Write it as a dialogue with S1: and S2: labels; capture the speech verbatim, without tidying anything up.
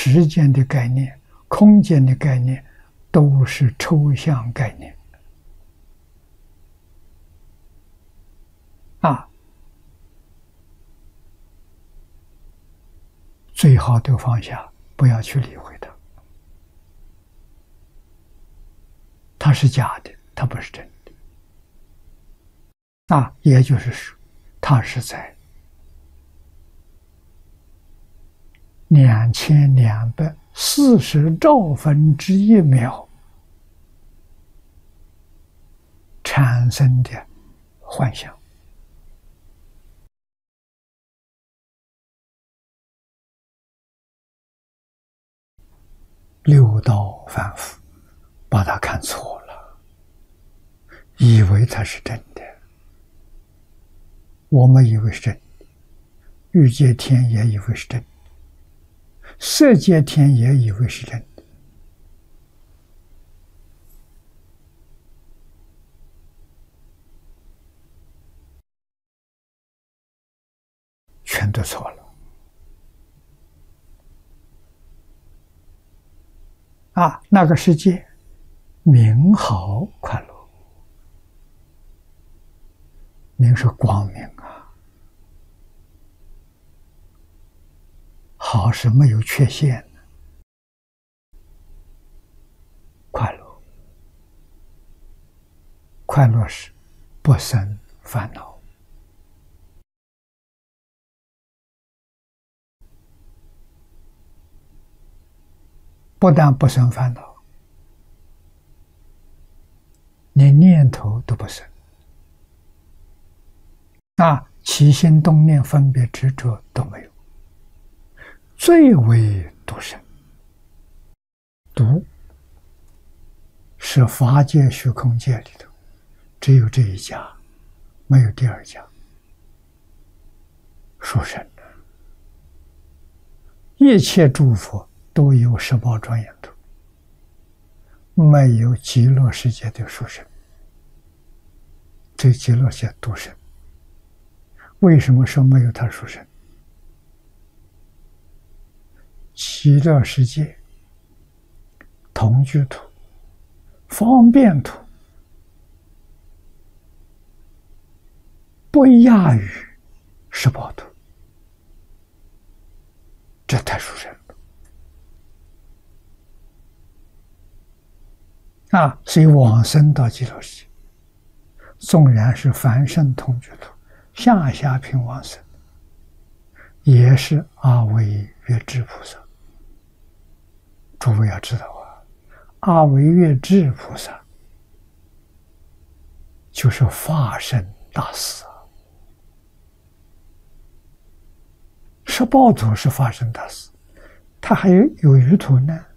S1: 时间的概念、空间的概念，都是抽象概念啊。最好都放下，不要去理会它。它是假的，它不是真的。啊，也就是说，它是在两千两百四十兆分之一秒产生的幻象。六道反复，把它看错了，以为它是真的。我们以为是真的，欲界天也以为是真的，色界天也以为是真的，全都错了。啊，那个世界名好快乐，名是光明啊，好是没有缺陷的，快乐，快乐是不生烦恼。不但不生烦恼，连念头都不生，啊，起心动念、分别执着都没有，最为独生。独是法界虚空界里头只有这一家，没有第二家。殊胜的，一切诸佛都有十宝庄严土，没有极乐世界的殊胜，这极乐世界独生。为什么说没有他殊胜？极乐世界同居土、方便土不亚于十宝土，这太殊胜了啊！所以往生到极乐世界，纵然是凡圣同居土、下下品往生，也是阿惟越致菩萨。诸位要知道啊，阿惟越致菩萨就是法身大士啊。十宝土是法身大士，他还有有余土呢。